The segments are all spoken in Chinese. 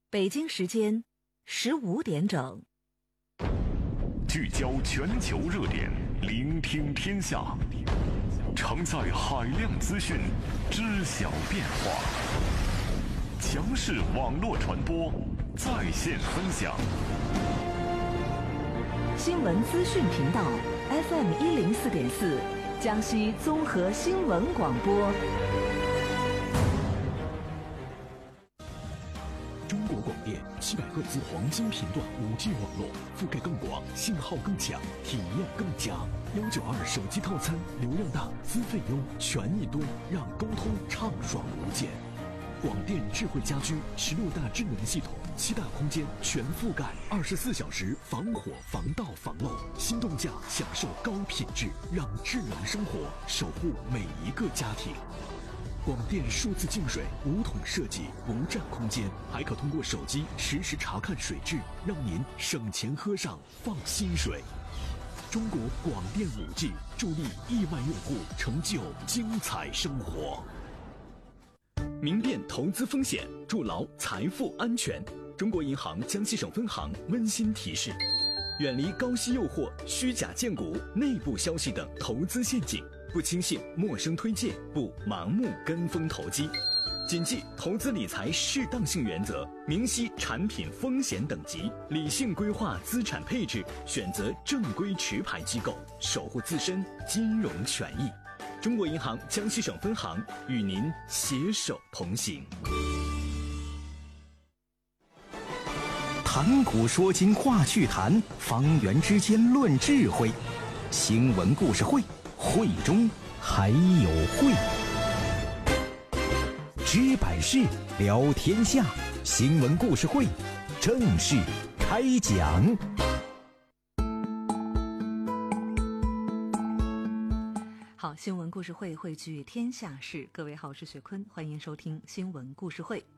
北京时间15点整， 聚焦全球热点，聆听天下，承载海量资讯，知晓变化。强势网络传播，在线分享。 新闻资讯频道 FM 104.4，江西综合新闻广播。 中国广电700赫兹黄金频段5G 网络，覆盖更广，信号更强，体验更佳。192手机套餐，流量大，资费优，权益多，让沟通畅爽无间。广电智慧家居16大智能系统，7大空间全覆盖，24小时防火防盗防漏，心动价享受高品质，让智能生活守护每一个家庭。广电数字净水无桶设计，不占空间，还可通过手机实时查看水质，让您省钱喝上放心水。中国广电5G助力亿万用户成就精彩生活。明辨投资风险，筑牢财富安全。中国银行江西省分行温馨提示：远离高息诱惑、虚假荐股、内部消息等投资陷阱，不轻信陌生推荐，不盲目跟风投机，谨记投资理财适当性原则，明晰产品风险等级，理性规划资产配置，选择正规持牌机构，守护自身金融权益。中国银行江西省分行与您携手同行。 谈古说今话趣谈，方圆之间论智慧。新闻故事会，会中还有会。知百事，聊天下。新闻故事会正式开讲。 好，新闻故事会汇聚天下事。各位好，我是雪坤，欢迎收听新闻故事会。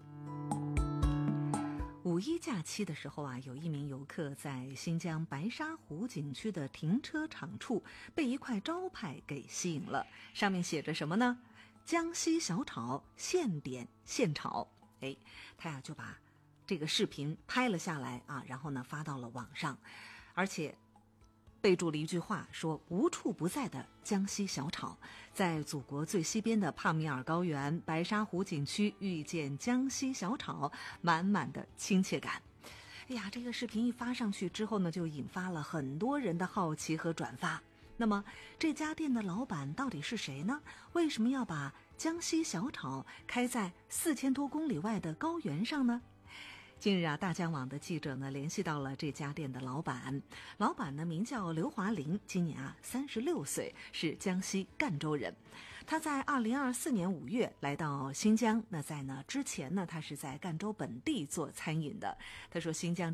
五一假期的时候啊，有一名游客在新疆白沙湖景区的停车场处被一块招牌给吸引了，上面写着什么呢？江西小炒，现点现炒。他呀就把这个视频拍了下来啊，然后呢发到了网上，而且备注了一句话，说无处不在的江西小炒，在祖国最西边的帕米尔高原白沙湖景区遇见江西小炒，满满的亲切感。这个视频一发上去之后呢，就引发了很多人的好奇和转发。那么这家店的老板到底是谁呢？为什么要把江西小炒开在4000多公里外的高原上呢？近日啊，大江网的记者呢联系到了这家店的老板，老板呢名叫刘华林，今年啊36岁，是江西赣州人。他在2024年5月来到新疆，那在之前呢，他是在赣州本地做餐饮的。他说新疆